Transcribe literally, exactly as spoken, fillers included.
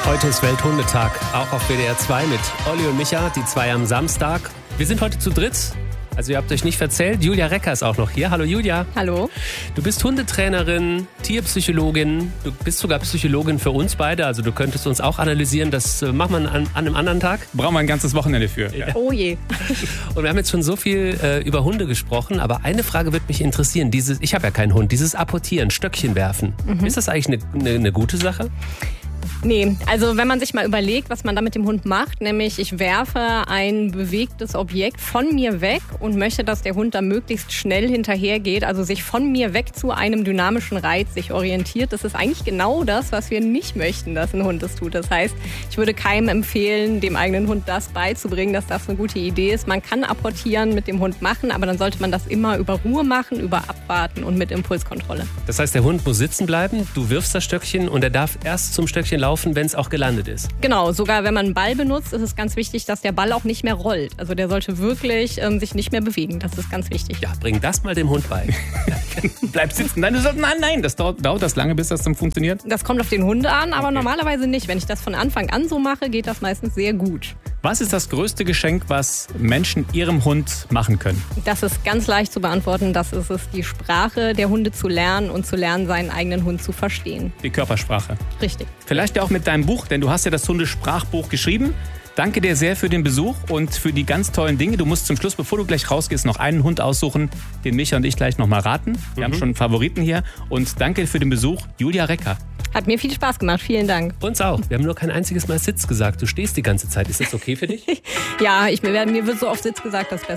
Heute ist Welthundetag, auch auf W D R zwei mit Olli und Micha, die zwei am Samstag. Wir sind heute zu dritt, also ihr habt euch nicht verzählt. Julia Recker ist auch noch hier. Hallo Julia. Hallo. Du bist Hundetrainerin, Tierpsychologin, du bist sogar Psychologin für uns beide, also du könntest uns auch analysieren. Das äh, macht man an, an einem anderen Tag. Brauchen wir ein ganzes Wochenende für. Ja. Oh je. Und wir haben jetzt schon so viel äh, über Hunde gesprochen, aber eine Frage würde mich interessieren. Dieses, ich habe ja keinen Hund, dieses Apportieren, Stöckchen werfen. Mhm. Ist das eigentlich eine, eine, eine gute Sache? Nee, also wenn man sich mal überlegt, was man da mit dem Hund macht, nämlich ich werfe ein bewegtes Objekt von mir weg und möchte, dass der Hund da möglichst schnell hinterhergeht, also sich von mir weg zu einem dynamischen Reiz sich orientiert. Das ist eigentlich genau das, was wir nicht möchten, dass ein Hund das tut. Das heißt, ich würde keinem empfehlen, dem eigenen Hund das beizubringen, dass das eine gute Idee ist. Man kann apportieren mit dem Hund machen, aber dann sollte man das immer über Ruhe machen, über Abwarten und mit Impulskontrolle. Das heißt, der Hund muss sitzen bleiben, du wirfst das Stöckchen und er darf erst zum Stöckchen laufen, wenn es auch gelandet ist. Genau, sogar wenn man einen Ball benutzt, ist es ganz wichtig, dass der Ball auch nicht mehr rollt. Also der sollte wirklich ähm, sich nicht mehr bewegen. Das ist ganz wichtig. Ja, bring das mal dem Hund bei. Bleib sitzen. Nein, du sollst, nein, nein. Das dauert, dauert das lange, bis das dann funktioniert? Das kommt auf den Hund an, aber okay. Normalerweise nicht. Wenn ich das von Anfang an so mache, geht das meistens sehr gut. Was ist das größte Geschenk, was Menschen ihrem Hund machen können? Das ist ganz leicht zu beantworten. Das ist es, die Sprache der Hunde zu lernen und zu lernen, seinen eigenen Hund zu verstehen. Die Körpersprache. Richtig. Vielleicht ja auch mit deinem Buch, denn du hast ja das Hundesprachbuch geschrieben. Danke dir sehr für den Besuch und für die ganz tollen Dinge. Du musst zum Schluss, bevor du gleich rausgehst, noch einen Hund aussuchen, den Micha und ich gleich noch mal raten. Wir mhm. haben schon einen Favoriten hier. Und danke für den Besuch, Julia Recker. Hat mir viel Spaß gemacht. Vielen Dank. Uns auch. Wir haben nur kein einziges Mal Sitz gesagt. Du stehst die ganze Zeit. Ist das okay für dich? Ja, ich, mir wird so oft Sitz gesagt, dass